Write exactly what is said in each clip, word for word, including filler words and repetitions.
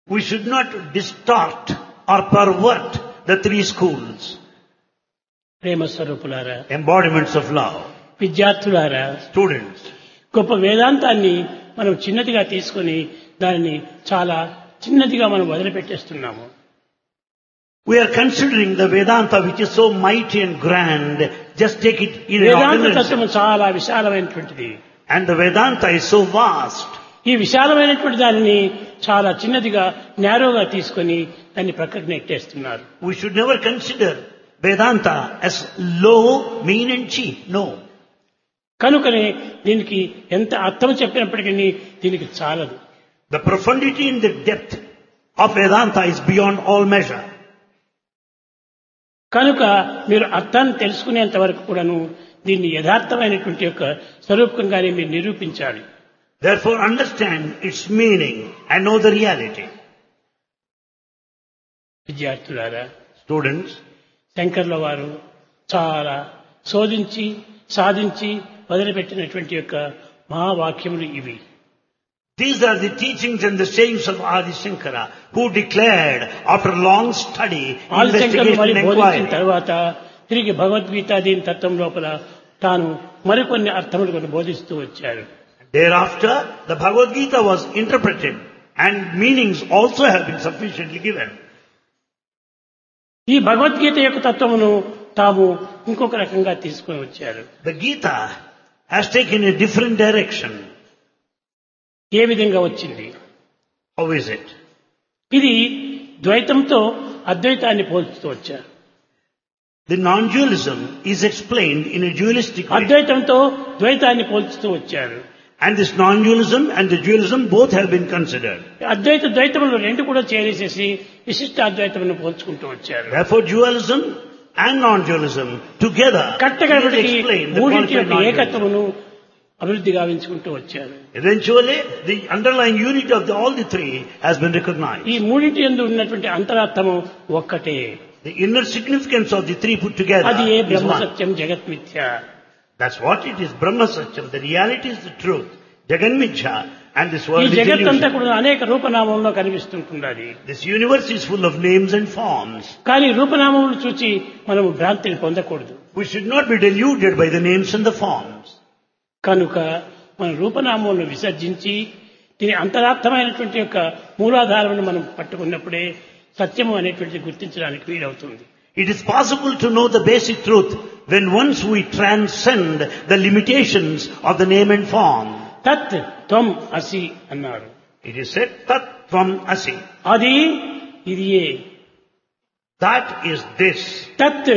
We should not distort or pervert the three schools, ప్రేమ స్వరూపులారా, embodiments of love. విద్యార్థులారా, Students, గొప్ప వేదాంతాన్ని మనం చిన్నదిగా తీసుకొని దానిని చాలా చిన్నదిగా మనం వదిలిపెట్టేస్తున్నాము. we are considering the Vedanta, which is so mighty and grand, just take it in an Vedanta ordinary తత్వం sense. చాలా విశాలమైనటువంటిది. And the Vedanta is so vast. ఈ విశాలమైనటువంటి దానిని చాలా చిన్నదిగా నేరోగా తీసుకొని దాన్ని ప్రక్కకు నెట్టేస్తున్నారు. We should never consider Vedanta as low, mean and cheap. No. కనుకనే దీనికి ఎంత అర్థం చెప్పినప్పటికీ దీనికి చాలదు. The profundity and the depth of Vedanta is beyond all measure. కనుక మీరు అర్థాన్ని తెలుసుకునేంత వరకు కూడాను దీన్ని యథార్థమైనటువంటి యొక్క స్వరూపంగానే మీరు నిరూపించాలి. Therefore understand its meaning and know the reality. విద్యార్థులారా, Students, శంకర్ల వారు చాలా శోధించి సాధించి వదిలిపెట్టినటువంటి యొక్క మహావాక్యములు ఇవి. these are the teachings and the sayings of Adi Shankara, who declared after long study, ఆదిశంకరులు మరి investigation and బోధించిన inquiry. తర్వాత తిరిగి భగవద్గీత దీని తత్వం లోపల తాను మరికొన్ని అర్థములు కొన్ని బోధిస్తూ వచ్చారు. Thereafter, the Bhagavad Gita was interpreted and meanings also have been sufficiently given. ఈ భగవద్గీత యొక్క తత్వమును తాము ఇంకొక రకంగా తీసుకొని వచ్చారు. The Gita has taken a different direction. ఏ విధంగా వచ్చింది? How is it? ఇది ద్వైతంతో అద్వైతాన్ని పోల్చుతూ వచ్చారు. The non-dualism is explained in a dualistic way. అద్వైతంతో ద్వైతాన్ని పోల్చుతూ వచ్చారు. And this non-dualism and the dualism both have been considered. అద్వైత ద్వైతములు రెండు కూడా చేరేసేసి విశిష్ట అద్వైతమును పోల్చుకుంటూ వచ్చారు. Therefore dualism and non-dualism together కట్టగడపటికి explain the మూడింటి concept of యొక్క non-dualism. ఏకత్వమును అభివృద్ధి గావించుకుంటూ వచ్చారు. Eventually, the underlying unity of the, all the three has been recognized. ఈ మూడింటి యందు ఉన్నటువంటి అంతరార్థము ఒక్కటే. The inner significance of the three put together అది ఏ is బ్రహ్మ one. సత్యం జగత్ మిథ్య. That's what it is, Brahma Satyam. The reality is the truth. Jagan Mithya, and this ఈ world is జగత్ అంతా illusion. కూడా అనేక రూపనామంలో కనిపిస్తుంటున్నది. This universe is full of names and forms. కానీ రూపనామములు చూచి మనము భ్రాంతిని పొందకూడదు. We should not be deluded by the names and the forms. కనుక మన రూపనామములను విసర్జించి దీని అంతరార్థమైనటువంటి యొక్క మూలాధారమును మనం పట్టుకున్నప్పుడే సత్యము అనేటువంటిది గుర్తించడానికి వీలవుతుంది. It is possible to know the basic truth when once we transcend the limitations of the name and form. తత్ త్వం అసి అన్నారు. It is said, Tat Tvam Asi. అది ఇది ఏ. That is this. తత్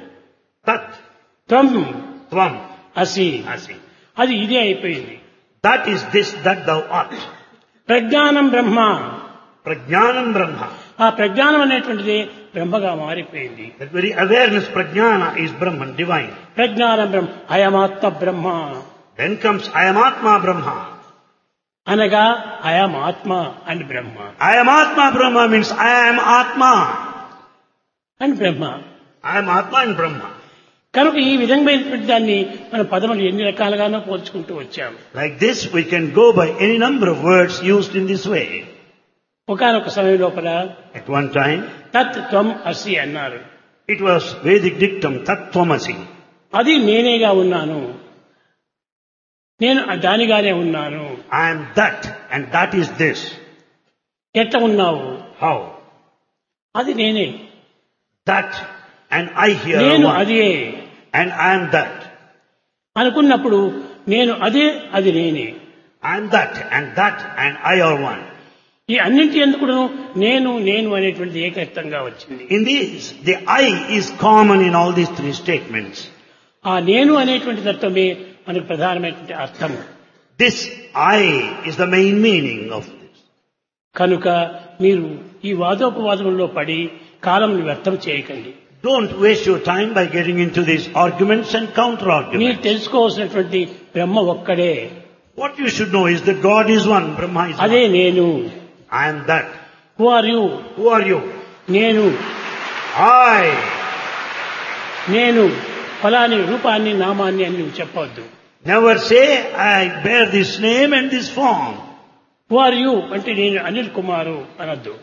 Tat త్వం Tvam అసి. Asi. అది ఇదే అయిపోయింది. That is this that thou art. ప్రజ్ఞానం బ్రహ్మ. Prajnanam Brahma. ఆ ప్రజ్ఞానం అనేటువంటిది బ్రహ్మగా మారిపోయింది. That very awareness, Prajnana, is Brahman, divine. ప్రజ్ఞానం బ్రహ్మ అయమాత్మ బ్రహ్మ Then comes I am Atma Brahma. అనగా అయం ఆత్మ and Brahma I am Atma Brahma means I am Atma. And Brahma. I am Atma and Brahma. కనుక ఈ విధమైనటువంటి దాన్ని మన పదములు ఎన్ని రకాలుగానో పోల్చుకుంటూ వచ్చాము. Like this, we can go by any number of words used in this way. ఒకానొక సమయం లోపల At one time, తత్ త్వం అసి అన్నారు. it was Vedic dictum, Tat Tvamasi. అది నేనేగా ఉన్నాను, నేను దానిగానే ఉన్నాను. I am that and that is this. ఎట్లా ఉన్నావు? How? అది నేనే. That and I here are నేను one. అదే And I am that. అనుకున్నప్పుడు నేను అదే అది నేనే. I am that and that and I are one. ఈ అన్నింటి ఎందుకు నేను నేను అనేటువంటిది ఏకత్వంగా వచ్చింది. In these, the I is common in all these three statements. ఆ నేను అనేటువంటి తత్వమే మనకు ప్రధానమైనటువంటి అర్థము. This I is the main meaning of this. కనుక మీరు ఈ వాదోపవాదముల్లో పడి కాలం వ్యర్థం చేయకండి. Don't waste your time by getting into these arguments and counter మీరు arguments. తెలుసుకోవాల్సినటువంటి బ్రహ్మ ఒక్కడే. What you should know is that God is one, Brahma is అదే one. నేను. I am that. Who are you? Who are you? నేను. I. నేను ఫలాని రూపాన్ని నామాన్ని అని నువ్వు చెప్పవద్దు. Never say, I bear this name and this form. Who are you అంటే నేను అనిల్ కుమారు అనొద్దు.